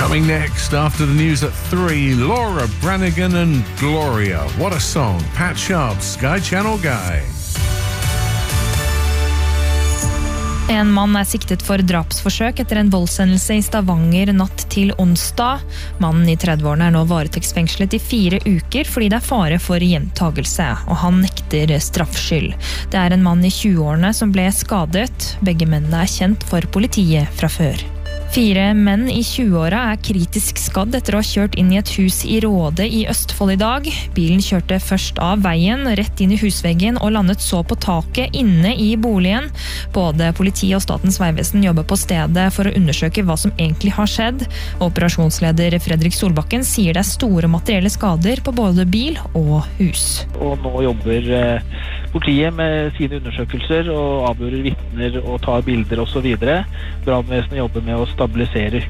Coming next, after the news at 3, Laura Branigan and Gloria. What a song. Pat Sharp, Sky Channel Guy. En mann siktet for drapsforsøk etter en voldshendelse I Stavanger natt til onsdag. Mannen I 30-årene nå varetektsfengslet I 4 uker fordi det fare for gjentagelse, og han nekter straffskyld. Det en mann I 20-årene som ble skadet. Begge mennene kjent for politiet fra før. 4 menn I 20-åra kritisk skadd etter å ha kjørt inn I et hus I Råde I Østfold I dag. Bilen kjørte først av veien, rett inn I husveggen og landet så på taket inne I boligen. Både politi og Statens Vegvesen jobber på stedet for å undersøke hva som egentlig har skjedd. Operasjonsleder Fredrik Solbakken sier det store materielle skader på både bil og hus. Og nå jobber politiet med sine undersøkelser og avhører vitner og tar bilder og så videre. Brandvesenet jobber med å stabilisere